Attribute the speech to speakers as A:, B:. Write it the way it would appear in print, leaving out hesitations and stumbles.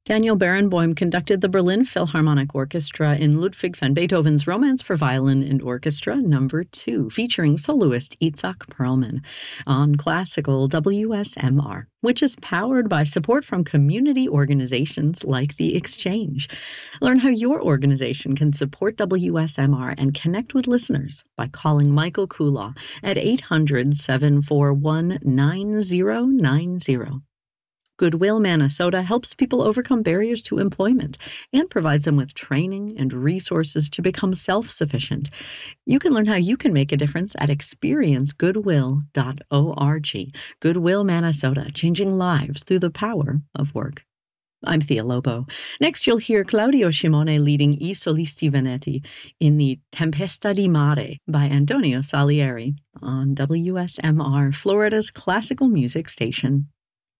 A: Daniel Barenboim conducted the Berlin Philharmonic Orchestra in Ludwig van Beethoven's Romance for Violin and Orchestra No. 2, featuring soloist Itzhak Perlman on classical WSMR, which is powered by support from community organizations like The Exchange. Learn how your organization can support WSMR and connect with listeners by calling Michael Kulaw at 800-741-9090. Goodwill Manasota helps people overcome barriers to employment and provides them with training and resources to become self-sufficient. You can learn how you can make a difference at experiencegoodwill.org. Goodwill Manasota, changing lives through the power of work. I'm Thea Lobo. Next, you'll hear Claudio Scimone leading I Solisti Veneti in the Tempesta di Mare by Antonio Salieri on WSMR, Florida's classical music station.